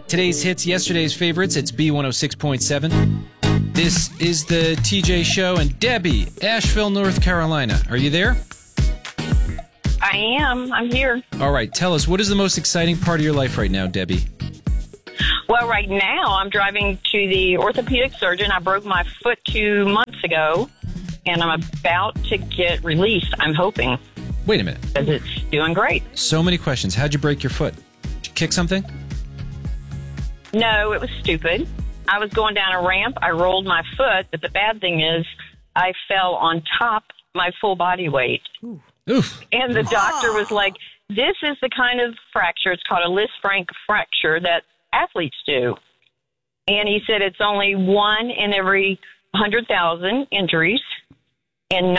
Today's hits, yesterday's favorites. It's B106.7. This is the TJ Show. And Debbie, Asheville, North Carolina. Are you there? I am. I'm here. All right. Tell us, what is the most exciting part of your life right now, Debbie? Well, right now I'm driving to the orthopedic surgeon. I broke my foot 2 months ago, and I'm about to get released, I'm hoping. Wait a minute. Because it's doing great. So many questions. How'd you break your foot? Did you kick something? No, it was stupid. I was going down a ramp. I rolled my foot, but the bad thing is I fell on top my full body weight. Oof. And the doctor was like, this is the kind of fracture, it's called a Lisfranc fracture, that athletes do. And he said it's only 1 in every 100,000 injuries and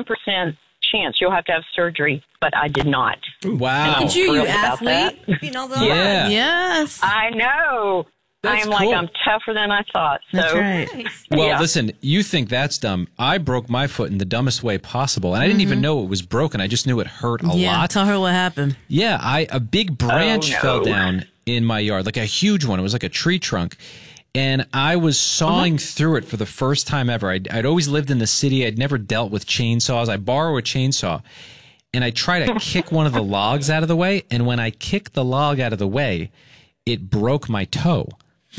99% chance you'll have to have surgery, but I did not. Wow. Did you Thrilled about athlete? that. You know, Yeah. Yes. I know. That's I'm cool. like, I'm tougher than I thought. So, That's right. Well, yeah. listen, you think that's dumb. I broke my foot in the dumbest way possible, and I didn't even know it was broken. I just knew it hurt a Yeah, lot. tell her what happened. Yeah, a big branch no. fell down in my yard, like a huge one. It was like a tree trunk. And I was sawing through it for the first time ever. I'd always lived in the city. I'd never dealt with chainsaws. I borrow a chainsaw, and I try to kick one of the logs out of the way. And when I kicked the log out of the way, it broke my toe.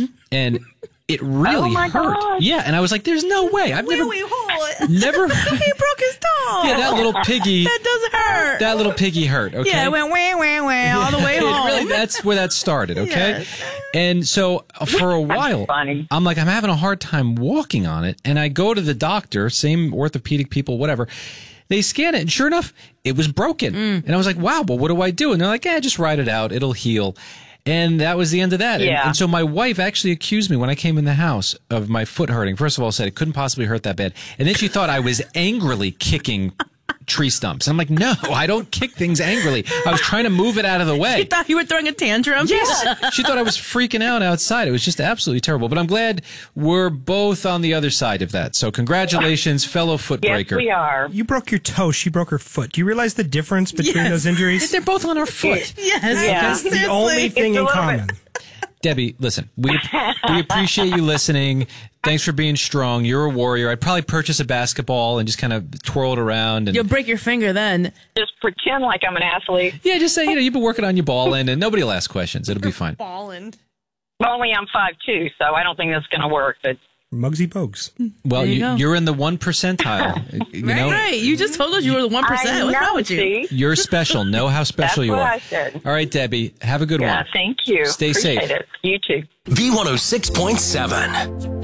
And it really Oh, my hurt. gosh. Yeah, and I was like, there's no way. I've never... hold. Never... He broke his toe. Yeah, that little piggy... That doesn't hurt. That little piggy hurt, okay? Yeah, it went wah, all the way It home. really, that's where that started, okay? Yes. And so for a while, funny. I'm like, I'm having a hard time walking on it. And I go to the doctor, same orthopedic people, whatever. They scan it, and sure enough, it was broken. And I was like, wow, well, what do I do? And they're like, just ride it out. It'll heal. And that was the end of that. Yeah. And so my wife actually accused me when I came in the house of my foot hurting. First of all, said it couldn't possibly hurt that bad. And then she thought I was angrily kicking tree stumps. I'm like, no, I don't kick things angrily. I was trying to move it out of the way. You thought you were throwing a tantrum? Yes. She thought I was freaking out outside. It was just absolutely terrible. But I'm glad we're both on the other side of that. So congratulations, fellow foot yes, breaker. we are. You broke your toe. She broke her foot. Do you realize the difference between Yes. those injuries? They're both on our foot. Yes. Yeah. That's the only thing It's a in little common. Debbie, listen, we appreciate you listening. Thanks for being strong. You're a warrior. I'd probably purchase a basketball and just kind of twirl it around. And You'll break your finger then. Just pretend like I'm an athlete. yeah, just say, you've been working on your ball and nobody will ask questions. It'll be fine. Falling. Only I'm 5'2", so I don't think that's going to work. But Muggsy Bogues. Well, There you go. you're in the 1 percentile. You know, Right. You just told us you were the 1%. I What's know, wrong with you? see? you're special. Know how special That's you what are. I said. All right, Debbie, have a good Yeah, one. thank you. Stay Appreciate safe. it. You too. V106.7.